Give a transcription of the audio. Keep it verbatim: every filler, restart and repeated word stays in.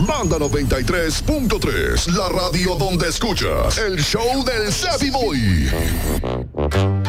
Banda noventa y tres punto tres, la radio donde escuchas el show del Savvy Boy.